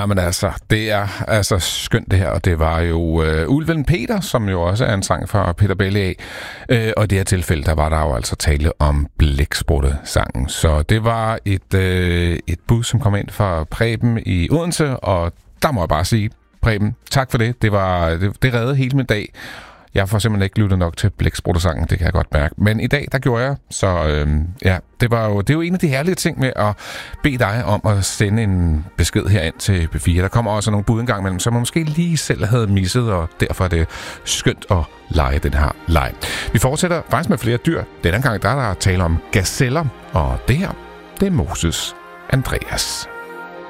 Men altså, det er altså skønt det her, og det var jo Ulven Peter, som jo også er en sang fra Peter Belli af. Og i det her tilfælde, der var der jo altså tale om Blæksprutte-sangen. Så det var et bud, som kom ind fra Preben i Odense, og der må jeg bare sige, Preben, tak for det. Det reddede hele min dag. Jeg får simpelthen ikke lyttet nok til Blæksprutte-sangen, det kan jeg godt mærke. Men i dag, der gjorde jeg, så det er jo en af de herlige ting med at bede dig om at sende en besked herind til B4. Der kommer også nogle bud en gang imellem, som man måske lige selv havde misset, og derfor er det skønt at lege den her leg. Vi fortsætter faktisk med flere dyr. Denne gang der er der tale om gazeller, og det her, det er Moses Andreas.